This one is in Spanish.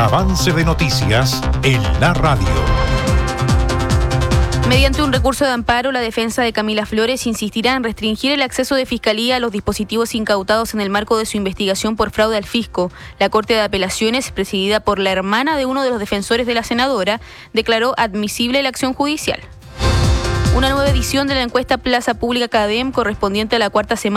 Avance de noticias en la radio. Mediante un recurso de amparo, la defensa de Camila Flores insistirá en restringir el acceso de Fiscalía a los dispositivos incautados en el marco de su investigación por fraude al fisco. La Corte de Apelaciones, presidida por la hermana de uno de los defensores de la senadora, declaró admisible la acción judicial. Una nueva edición de la encuesta Plaza Pública CADEM, correspondiente a la cuarta semana